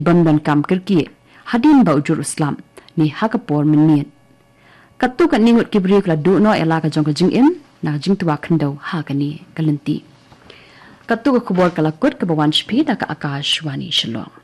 banban kam kerki hadin bau Jerusalem ni hakapor menit katu kan ningut kibri kala du no ela ka jong ka jing in na jing tuwa khandau ha kani kalenti katu ka khubor kala kut ka bawan shpi da ka akash wani shlo